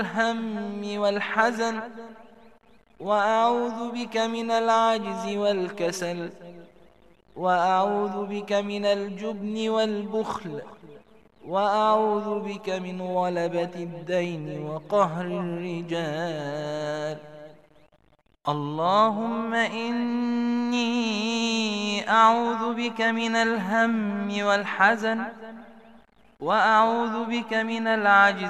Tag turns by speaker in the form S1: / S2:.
S1: الهم والحزن، وأعوذ بك من العجز والكسل، وأعوذ بك من الجبن والبخل، وأعوذ بك من غلبة الدين وقهر الرجال. اللهم إني أعوذ بك من الهم والحزن، وأعوذ بك من العجز